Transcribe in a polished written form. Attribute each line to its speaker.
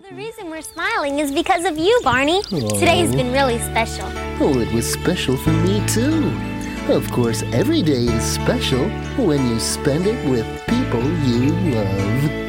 Speaker 1: The reason we're smiling is because of you, Barney.
Speaker 2: Oh.
Speaker 1: Today's been really special.
Speaker 2: Oh, it was special for me, too. Of course, every day is special when you spend it with people you love.